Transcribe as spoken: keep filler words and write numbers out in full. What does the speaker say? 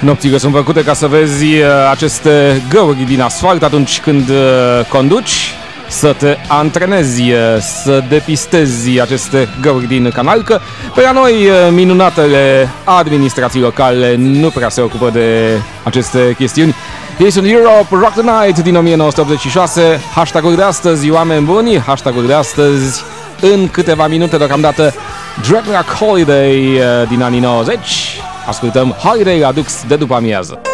Nopțile sunt făcute ca să vezi aceste găuri din asfalt atunci când conduci, să te antrenezi, să depistezi aceste găuri din canal, că pe la noi minunatele administrații locale nu prea se ocupă de aceste chestiuni. Ei sunt Europe Rock the Night din o mie nouă sute optzeci și șase, hashtag-ul de astăzi, oameni buni, hashtag-ul de astăzi, în câteva minute deocamdată, Dreadlock Holiday din anii nouăzeci. Ascultăm Holiday la Dux de după amiază.